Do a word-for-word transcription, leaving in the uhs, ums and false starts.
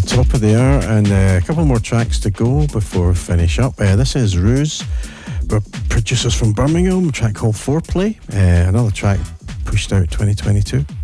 the top of the hour, and uh, a couple more tracks to go before we finish up. Uh, this is Ruse, we're producers from Birmingham, a track called Foreplay, uh, another track pushed out twenty twenty-two.